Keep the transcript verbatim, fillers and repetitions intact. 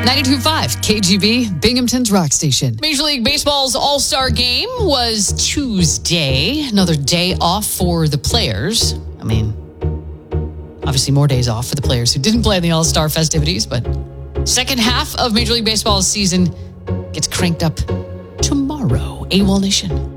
ninety-two point five K G B, Binghamton's rock station. Major League Baseball's All-Star Game was Tuesday. Another day off for the players. I mean, obviously more days off for the players who didn't play in the All-Star festivities, but second half of Major League Baseball's season gets cranked up tomorrow. AWOL Nation.